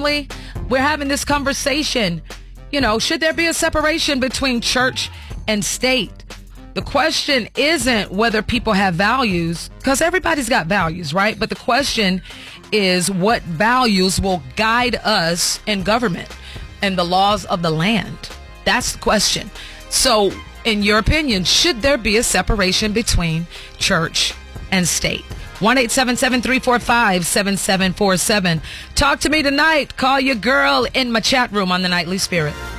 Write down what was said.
family, we're having this conversation. You know, should there be a separation between church and state? The question isn't whether people have values, because everybody's got values, right? But the question is what values will guide us in government and the laws of the land. That's the question. So, in your opinion, should there be a separation between church and state? 1-877-345-7747. Talk to me tonight. Call your girl in my chat room on the Nightly Spirit.